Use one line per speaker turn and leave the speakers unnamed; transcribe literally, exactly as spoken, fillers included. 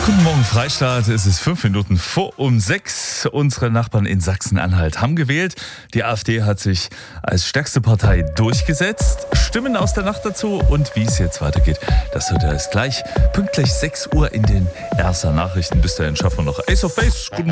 Guten Morgen, Freistaat. Es ist fünf Minuten vor um sechs. Unsere Nachbarn in Sachsen-Anhalt haben gewählt. Die AfD hat sich als stärkste Partei durchgesetzt. Stimmen aus der Nacht dazu und wie es jetzt weitergeht, das hört ihr erst gleich. Pünktlich sechs Uhr in den ersten Nachrichten. Bis dahin schaffen wir noch Ace of Base. Guten Morgen.